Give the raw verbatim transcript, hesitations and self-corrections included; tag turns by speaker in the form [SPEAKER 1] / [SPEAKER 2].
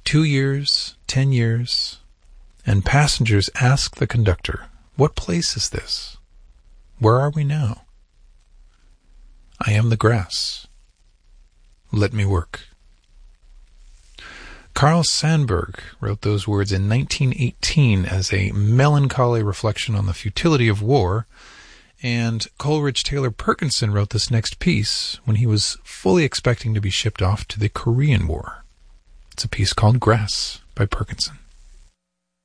[SPEAKER 1] Two years, ten years, and passengers ask the conductor, "What place is this? Where are we now?" "I am the grass. Let me work." Carl Sandburg wrote those words in nineteen eighteen as a melancholy reflection on the futility of war, and Coleridge Taylor Perkinson wrote this next piece when he was fully expecting to be shipped off to the Korean War. It's a piece called Grass by Perkinson.